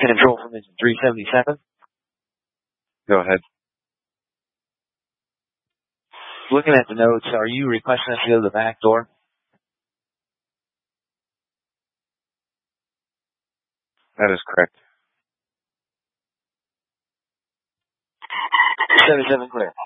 Control from engine 377. Go ahead. Looking at the notes, are you requesting us to go to the back door? That is correct. 77 clear.